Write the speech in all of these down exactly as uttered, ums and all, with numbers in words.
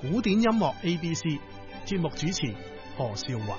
古典音樂 A B C 節目主持何少華。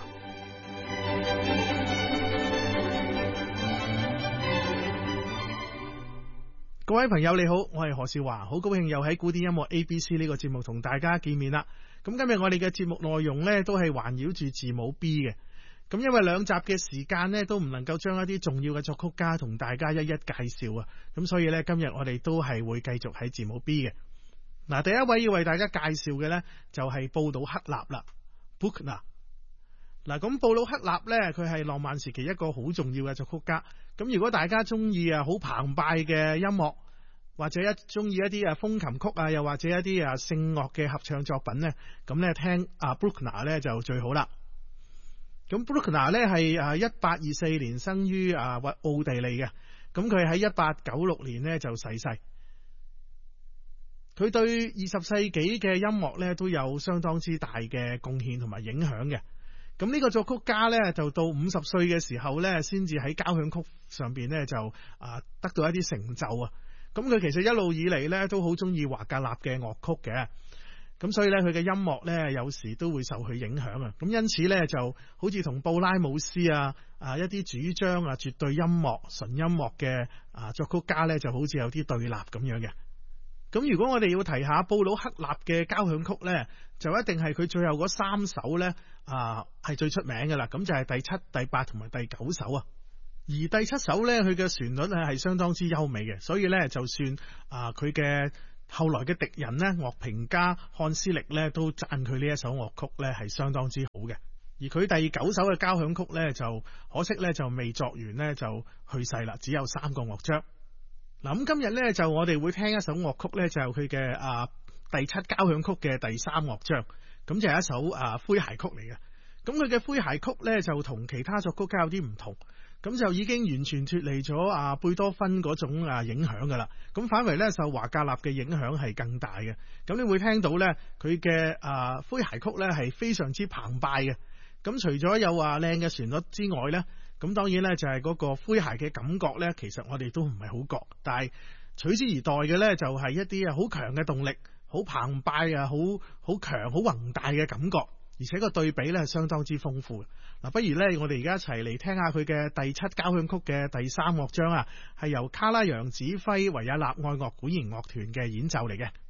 各位朋友你好，我係何少華，好高興又喺古典音樂 A B C 呢個節目同大家見面啦。咁今日我哋嘅節目內容呢，都係環繞住字母 B 嘅。咁因為兩集嘅時間呢，都唔能夠將一啲重要嘅作曲家同大家一一介紹啊。咁所以呢，今日我哋都係會繼續喺字母 B 嘅。嗱，第一位要為大家介紹嘅呢，就係布魯克納啦 Bruckner。嗱，咁布魯克納呢，佢係浪漫時期一個好重要嘅作曲家。咁如果大家中意啊好澎湃嘅音樂，或者一中意一啲啊風琴曲啊，又或者一啲啊聖樂嘅合唱作品呢，咁呢聽啊 Bruckner 呢就最好啦。咁 Bruckner 呢係啊一八二四年生於啊奧地利嘅，咁佢喺一八九六年呢就逝世。佢對二十世紀嘅音樂呢都有相當之大嘅貢獻同埋影響嘅。咁呢個作曲家呢，就到五十歲嘅時候呢，先至喺交響曲上邊呢，就啊得到一啲成就啊。咁佢其實一路以嚟呢，都好中意華格納嘅樂曲嘅，咁所以呢，佢嘅音樂呢，有時都會受佢影響啊。咁因此呢，就好似同布拉姆斯啊啊一啲主張啊絕對音樂純音樂嘅啊作曲家呢，就好似有啲對立咁樣嘅。咁如果我哋要提下布魯克納嘅交響曲呢，就一定係佢最後嗰三首呢，啊係最出名嘅啦。咁就係第七、第八同埋第九首啊。而第七首呢，佢嘅旋律咧係相當之優美嘅，所以呢，就算啊佢嘅後來嘅敵人呢，樂評家漢斯力呢，都讚佢呢一首樂曲呢係相當之好嘅。而佢第九首嘅交響曲呢，就可惜呢，就未作完呢，就去世啦，只有三個樂章。嗱，咁今日咧就我哋會聽一首樂曲咧，就係佢嘅啊第七交響曲嘅第三樂章，咁就係一首啊詼諧曲嚟嘅。咁佢嘅詼諧曲咧就同其他作曲家有啲唔同，咁就已經完全脫離咗啊貝多芬嗰種啊影響噶啦，咁反為咧受華格納嘅影響係更大嘅。咁你會聽到咧佢嘅啊詼諧曲咧係非常之澎湃嘅。咁除咗有話靚嘅旋律之外咧，咁當然咧就係嗰個詼諧嘅感覺咧，其實我哋都唔係好覺，但係取之而代嘅咧就係一啲啊好強嘅動力，好澎湃啊，好好強好宏大嘅感覺，而且個對比咧係相當之豐富。嗱，不如咧我哋而家一齊嚟聽下佢嘅第七交響曲嘅第三樂章啊，係由卡拉揚指揮維也納愛樂管弦樂團嘅演奏嚟嘅。